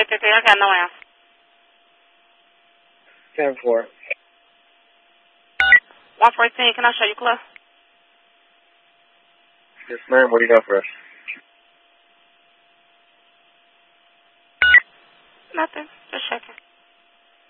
I got no answer. 10-4. 114, can I show you close? Yes, ma'am. What do you got for us? Nothing. Just checking.